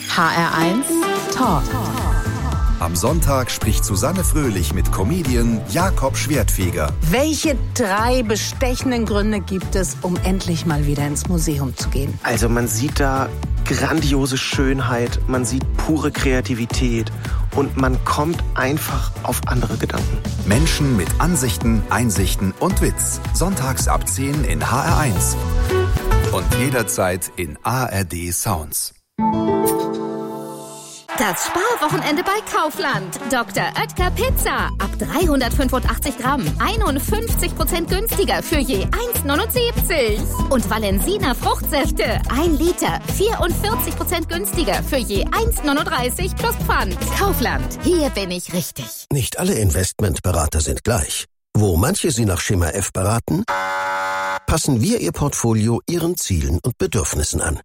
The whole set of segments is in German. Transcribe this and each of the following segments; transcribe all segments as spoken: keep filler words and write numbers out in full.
H R eins Talk. Am Sonntag spricht Susanne Fröhlich mit Comedian Jakob Schwertfeger. Welche drei bestechenden Gründe gibt es, um endlich mal wieder ins Museum zu gehen? Also man sieht da grandiose Schönheit, man sieht pure Kreativität und man kommt einfach auf andere Gedanken. Menschen mit Ansichten, Einsichten und Witz. Sonntags ab zehn in H R eins. Und jederzeit in A R D Sounds. Das Sparwochenende bei Kaufland. Doktor Oetker Pizza. Ab dreihundertfünfundachtzig Gramm. einundfünfzig Prozent günstiger für je eins neunundsiebzig. Und Valensina Fruchtsäfte. ein Liter. vierundvierzig Prozent günstiger für je eins neununddreißig plus Pfand. Kaufland. Hier bin ich richtig. Nicht alle Investmentberater sind gleich. Wo manche Sie nach Schema F beraten, passen wir Ihr Portfolio Ihren Zielen und Bedürfnissen an.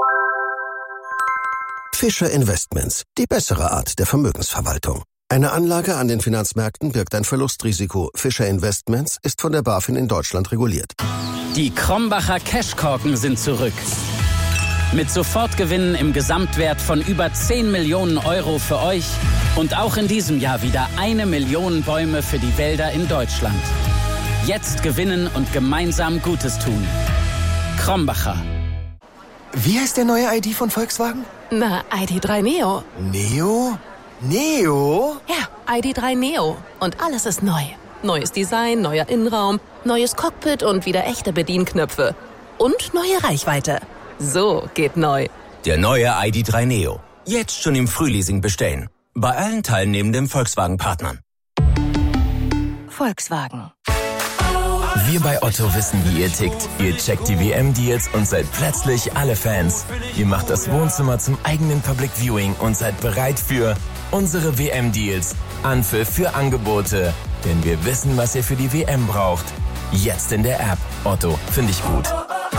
Fischer Investments, die bessere Art der Vermögensverwaltung. Eine Anlage an den Finanzmärkten birgt ein Verlustrisiko. Fischer Investments ist von der BaFin in Deutschland reguliert. Die Krombacher Cashkorken sind zurück. Mit Sofortgewinnen im Gesamtwert von über zehn Millionen Euro für euch und auch in diesem Jahr wieder eine Million Bäume für die Wälder in Deutschland. Jetzt gewinnen und gemeinsam Gutes tun. Krombacher. Wie heißt der neue I D von Volkswagen? Na, I D drei Neo. Neo? Neo? Ja, I D drei Neo. Und alles ist neu. Neues Design, neuer Innenraum, neues Cockpit und wieder echte Bedienknöpfe. Und neue Reichweite. So geht neu. Der neue I D drei Neo. Jetzt schon im Frühleasing bestellen. Bei allen teilnehmenden Volkswagen-Partnern. Volkswagen. Wir bei Otto wissen, wie ihr tickt. Ihr checkt die W M-Deals und seid plötzlich alle Fans. Ihr macht das Wohnzimmer zum eigenen Public Viewing und seid bereit für unsere W M-Deals. Anpfiff für Angebote. Denn wir wissen, was ihr für die W M braucht. Jetzt in der App. Otto, finde ich gut.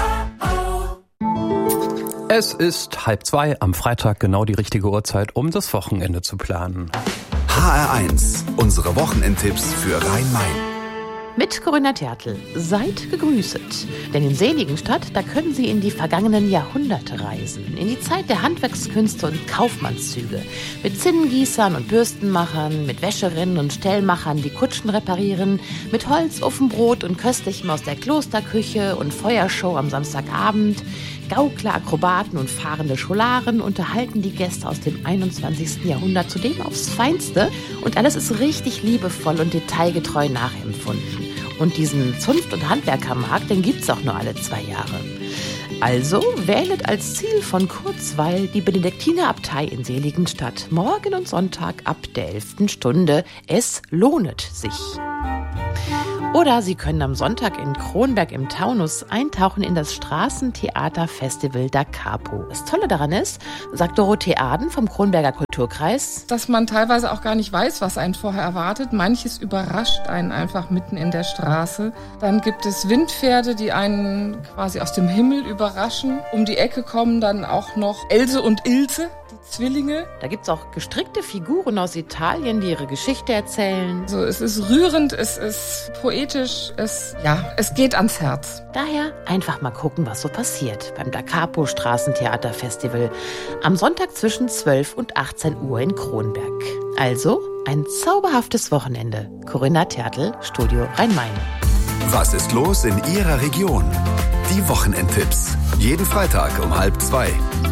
Es ist halb zwei am Freitag, genau die richtige Uhrzeit, um das Wochenende zu planen. H R eins, unsere Wochenendtipps für Rhein-Main. Mit Corinna Tertl. Seid gegrüßet. Denn in Seligenstadt, da können Sie in die vergangenen Jahrhunderte reisen. In die Zeit der Handwerkskünste und Kaufmannszüge. Mit Zinnengießern und Bürstenmachern, mit Wäscherinnen und Stellmachern, die Kutschen reparieren, mit Holz, Ofenbrot und Köstlichem aus der Klosterküche und Feuershow am Samstagabend. Gaukler, Akrobaten und fahrende Scholaren unterhalten die Gäste aus dem einundzwanzigsten Jahrhundert zudem aufs Feinste. Und alles ist richtig liebevoll und detailgetreu nachempfunden. Und diesen Zunft- und Handwerkermarkt, den gibt's auch nur alle zwei Jahre. Also wählet als Ziel von Kurzweil die Benediktinerabtei in Seligenstadt. Morgen und Sonntag ab der elften Stunde. Es lohnet sich. Oder Sie können am Sonntag in Kronberg im Taunus eintauchen in das Straßentheaterfestival Da Capo. Das Tolle daran ist, sagt Dorothee Aden vom Kronberger Kulturkreis, dass man teilweise auch gar nicht weiß, was einen vorher erwartet. Manches überrascht einen einfach mitten in der Straße. Dann gibt es Windpferde, die einen quasi aus dem Himmel überraschen. Um die Ecke kommen dann auch noch Else und Ilse, die Zwillinge. Da gibt's auch gestrickte Figuren aus Italien, die ihre Geschichte erzählen. Also es ist rührend, es ist poetisch, es, ja, es geht ans Herz. Daher einfach mal gucken, was so passiert beim Da Capo Straßentheaterfestival am Sonntag zwischen zwölf und achtzehn Uhr in Kronberg. Also ein zauberhaftes Wochenende. Corinna Tertl, Studio Rhein-Main. Was ist los in Ihrer Region? Die Wochenendtipps. Jeden Freitag um halb zwei.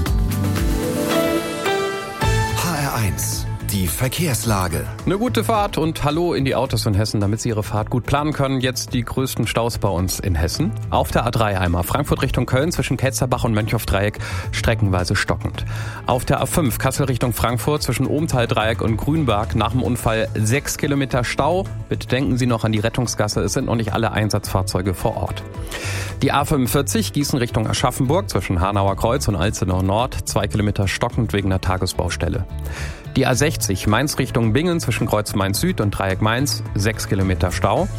H R eins. Die Verkehrslage. Eine gute Fahrt und Hallo in die Autos in Hessen, damit Sie Ihre Fahrt gut planen können. Jetzt die größten Staus bei uns in Hessen. Auf der A drei einmal Frankfurt Richtung Köln zwischen Ketzerbach und Mönchhoff-Dreieck streckenweise stockend. Auf der A fünf Kassel Richtung Frankfurt zwischen Ohmtal-Dreieck und Grünberg nach dem Unfall sechs Kilometer Stau. Bitte denken Sie noch an die Rettungsgasse, es sind noch nicht alle Einsatzfahrzeuge vor Ort. Die A fünfundvierzig Gießen Richtung Aschaffenburg zwischen Hanauer Kreuz und Alzenau Nord, zwei Kilometer stockend wegen der Tagesbaustelle. Die A sechzig Mainz Richtung Bingen zwischen Kreuz Mainz Süd und Dreieck Mainz, sechs Kilometer Stau.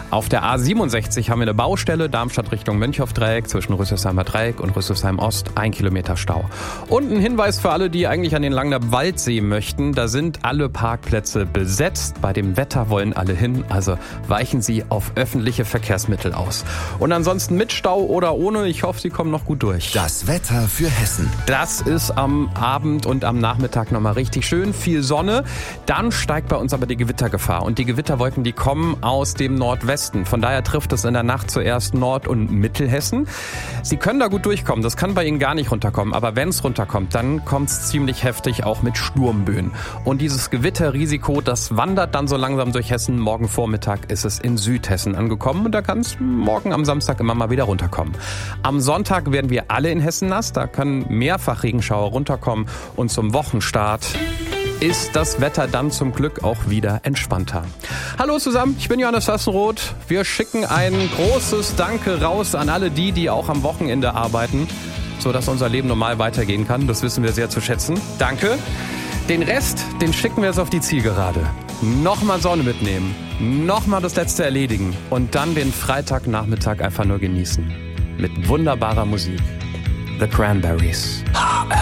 Auf der A siebenundsechzig haben wir eine Baustelle, Darmstadt Richtung Mönchhofdreieck, zwischen Rüsselsheimer Dreieck und Rüsselsheim Ost, ein Kilometer Stau. Und ein Hinweis für alle, die eigentlich an den Langner Waldsee möchten, da sind alle Parkplätze besetzt. Bei dem Wetter wollen alle hin, also weichen Sie auf öffentliche Verkehrsmittel aus. Und ansonsten mit Stau oder ohne, ich hoffe, Sie kommen noch gut durch. Das Wetter für Hessen. Das ist am Abend und am Nachmittag nochmal richtig schön, viel Sonne. Dann steigt bei uns aber die Gewittergefahr. Und die Gewitterwolken, die kommen aus dem Nordwesten. Von daher trifft es in der Nacht zuerst Nord- und Mittelhessen. Sie können da gut durchkommen, das kann bei Ihnen gar nicht runterkommen. Aber wenn es runterkommt, dann kommt es ziemlich heftig auch mit Sturmböen. Und dieses Gewitterrisiko, das wandert dann so langsam durch Hessen. Morgen Vormittag ist es in Südhessen angekommen und da kann es morgen am Samstag immer mal wieder runterkommen. Am Sonntag werden wir alle in Hessen nass, da können mehrfach Regenschauer runterkommen und zum Wochenstart ist das Wetter dann zum Glück auch wieder entspannter. Hallo zusammen, ich bin Johannes Sassenroth. Wir schicken ein großes Danke raus an alle die, die auch am Wochenende arbeiten, sodass unser Leben normal weitergehen kann. Das wissen wir sehr zu schätzen. Danke. Den Rest, den schicken wir jetzt auf die Zielgerade. Nochmal Sonne mitnehmen, nochmal das Letzte erledigen und dann den Freitagnachmittag einfach nur genießen. Mit wunderbarer Musik. The Cranberries.